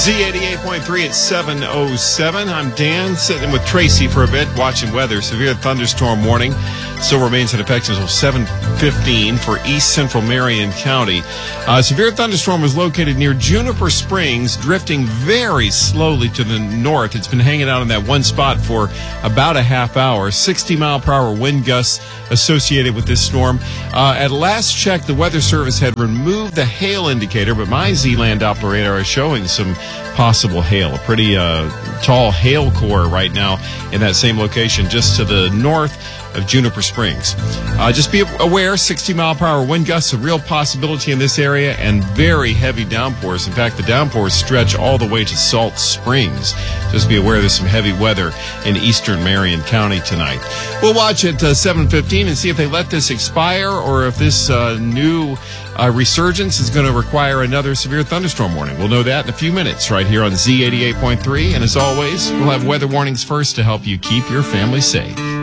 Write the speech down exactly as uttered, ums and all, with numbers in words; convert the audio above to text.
Z eighty-eight point three at seven oh seven. I'm Dan, sitting with Tracy for a bit, watching weather. Severe thunderstorm warning still remains in effect until seven fifteen for east central Marion County. Uh, severe thunderstorm was located near Juniper Springs, drifting very slowly to the north. It's been hanging out in that one spot for about a half hour. sixty mile per hour wind gusts associated with this storm. Uh, at last check, the Weather Service had removed the hail indicator, but my Z-Land Doppler radar is showing some possible hail. A pretty uh, tall hail core right now in that same location just to the north of Juniper Springs. Uh, just be aware, sixty mile per hour wind gusts, a real possibility in this area, and very heavy downpours. In fact, the downpours stretch all the way to Salt Springs. Just be aware there's some heavy weather in eastern Marion County tonight. We'll watch at uh, seven fifteen and see if they let this expire or if this uh, new uh, resurgence is going to require another severe thunderstorm warning. We'll know that in a few minutes right here on Z eighty-eight point three. And as always, we'll have weather warnings first to help you keep your family safe.